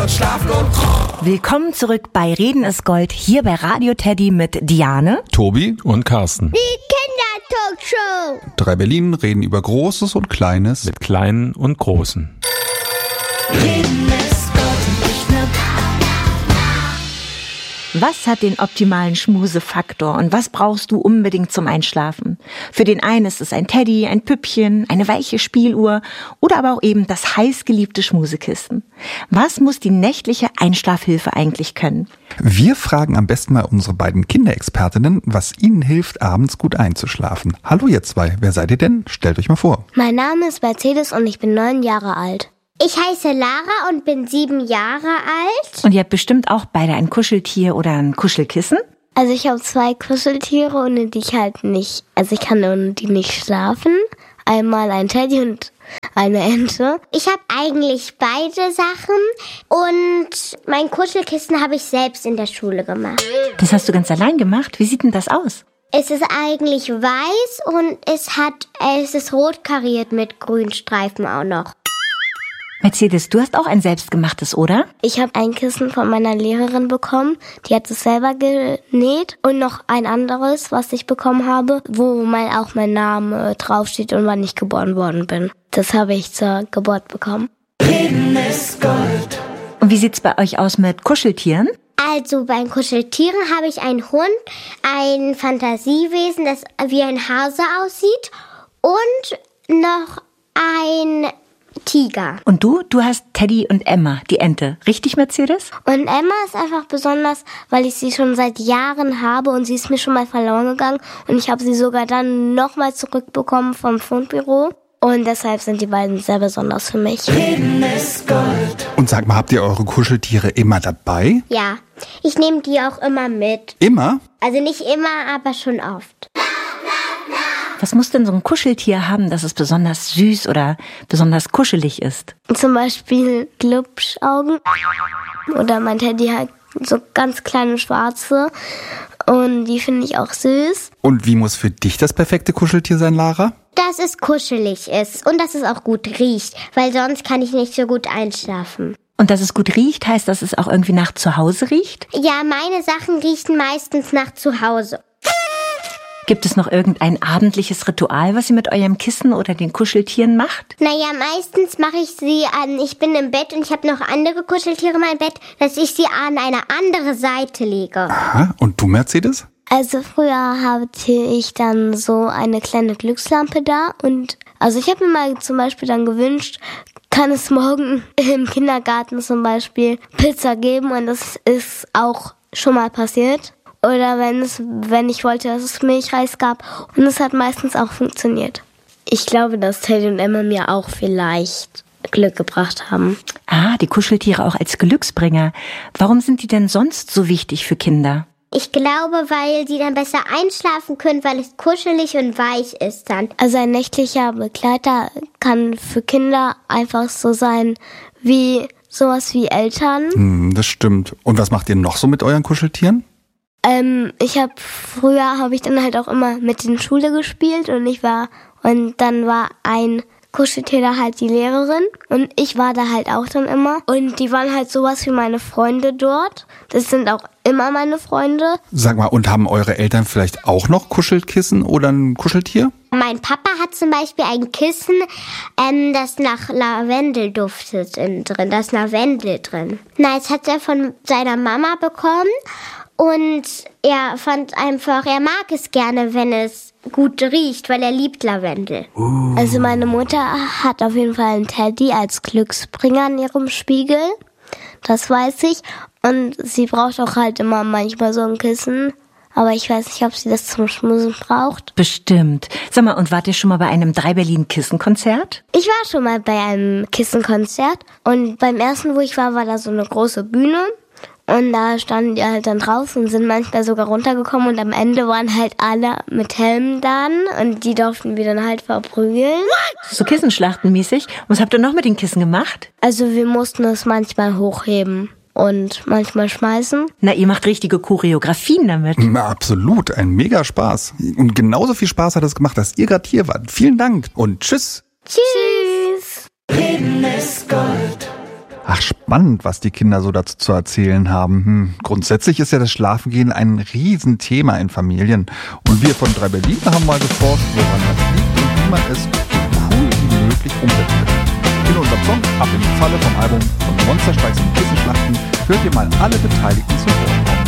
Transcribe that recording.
und schlaf gut. Willkommen zurück bei Reden ist Gold, hier bei Radio Teddy mit Diane, Tobi und Carsten. Die Kindertalkshow. 3 Berlin reden über Großes und Kleines. Mit Kleinen und Großen. Reden ist Gold, nicht nur was hat den optimalen Schmusefaktor und was brauchst du unbedingt zum Einschlafen? Für den einen ist es ein Teddy, ein Püppchen, eine weiche Spieluhr oder aber auch eben das heißgeliebte Schmusekissen. Was muss die nächtliche Einschlafhilfe eigentlich können? Wir fragen am besten mal unsere beiden Kinderexpertinnen, was ihnen hilft, abends gut einzuschlafen. Hallo ihr zwei, wer seid ihr denn? Stellt euch mal vor. Mein Name ist Mercedes und ich bin 9 Jahre alt. Ich heiße Lara und bin 7 Jahre alt. Und ihr habt bestimmt auch beide ein Kuscheltier oder ein Kuschelkissen? Also ich habe 2 Kuscheltiere, ohne die ich halt nicht, also ich kann ohne die nicht schlafen. Einmal ein Teddy und eine Ente. Ich habe eigentlich beide Sachen und mein Kuschelkissen habe ich selbst in der Schule gemacht. Das hast du ganz allein gemacht? Wie sieht denn das aus? Es ist eigentlich weiß und es ist rot kariert mit grünen Streifen auch noch. Mercedes, du hast auch ein selbstgemachtes, oder? Ich habe ein Kissen von meiner Lehrerin bekommen, die hat es selber genäht und noch ein anderes, was ich bekommen habe, wo auch mein Name draufsteht und wann ich geboren worden bin. Das habe ich zur Geburt bekommen. Reden ist Gold. Und wie sieht's bei euch aus mit Kuscheltieren? Also bei Kuscheltieren habe ich einen Hund, ein Fantasiewesen, das wie ein Hase aussieht und noch ein Tiger. Und du hast Teddy und Emma, die Ente. Richtig, Mercedes? Und Emma ist einfach besonders, weil ich sie schon seit Jahren habe und sie ist mir schon mal verloren gegangen und ich habe sie sogar dann nochmal zurückbekommen vom Fundbüro. Und deshalb sind die beiden sehr besonders für mich. Reden ist Gold. Und sag mal, habt ihr eure Kuscheltiere immer dabei? Ja, ich nehme die auch immer mit. Immer? Also nicht immer, aber schon oft. Was muss denn so ein Kuscheltier haben, dass es besonders süß oder besonders kuschelig ist? Zum Beispiel Glubschaugen. Oder mein Teddy hat so ganz kleine schwarze. Und die finde ich auch süß. Und wie muss für dich das perfekte Kuscheltier sein, Lara? Dass es kuschelig ist und dass es auch gut riecht, weil sonst kann ich nicht so gut einschlafen. Und dass es gut riecht, heißt, dass es auch irgendwie nach Zuhause riecht? Ja, meine Sachen riechen meistens nach Zuhause. Gibt es noch irgendein abendliches Ritual, was ihr mit eurem Kissen oder den Kuscheltieren macht? Naja, meistens mache ich sie ich bin im Bett und ich habe noch andere Kuscheltiere in meinem Bett, dass ich sie an eine andere Seite lege. Aha, und du, Mercedes? Also früher hatte ich dann so eine kleine Glückslampe da und also ich habe mir mal zum Beispiel dann gewünscht, kann es morgen im Kindergarten zum Beispiel Pizza geben und das ist auch schon mal passiert. Oder wenn ich wollte, dass es Milchreis gab. Und es hat meistens auch funktioniert. Ich glaube, dass Teddy und Emma mir auch vielleicht Glück gebracht haben. Ah, die Kuscheltiere auch als Glücksbringer. Warum sind die denn sonst so wichtig für Kinder? Ich glaube, weil die dann besser einschlafen können, weil es kuschelig und weich ist dann. Also ein nächtlicher Begleiter kann für Kinder einfach so sein wie sowas wie Eltern. Das stimmt. Und was macht ihr noch so mit euren Kuscheltieren? Früher habe ich dann halt auch immer mit in Schule gespielt und dann war ein Kuscheltier da halt die Lehrerin und ich war da halt auch dann immer und die waren halt sowas wie meine Freunde dort. Das sind auch immer meine Freunde. Sag mal, und haben eure Eltern vielleicht auch noch Kuschelkissen oder ein Kuscheltier? Mein Papa hat zum Beispiel ein Kissen, das nach Lavendel duftet drin, da ist Lavendel drin. Na, jetzt hat er von seiner Mama bekommen. Und er mag es gerne, wenn es gut riecht, weil er liebt Lavendel. Also meine Mutter hat auf jeden Fall einen Teddy als Glücksbringer in ihrem Spiegel. Das weiß ich. Und sie braucht auch halt immer manchmal so ein Kissen. Aber ich weiß nicht, ob sie das zum Schmusen braucht. Bestimmt. Sag mal, und wart ihr schon mal bei einem 3 Berlin Kissenkonzert? Ich war schon mal bei einem Kissenkonzert. Und beim ersten, wo ich war da so eine große Bühne. Und da standen die halt dann draußen und sind manchmal sogar runtergekommen und am Ende waren halt alle mit Helmen dann und die durften wir dann halt verprügeln. So Kissenschlachtenmäßig? Was habt ihr noch mit den Kissen gemacht? Also wir mussten es manchmal hochheben und manchmal schmeißen. Na, ihr macht richtige Choreografien damit. Na, absolut, ein mega Spaß. Und genauso viel Spaß hat es gemacht, dass ihr gerade hier wart. Vielen Dank und tschüss. Tschüss. Reden ist Gold. Ach, spannend, was die Kinder so dazu zu erzählen haben. Grundsätzlich ist ja das Schlafengehen ein Riesenthema in Familien. Und wir von 3 Berlin haben mal geforscht, woran das liegt und wie man es so cool wie möglich umsetzen kann. In unserem Song Ab in die Falle vom Album von Monsterstreiks und Kissenschlachten hört ihr mal alle Beteiligten zu Wort.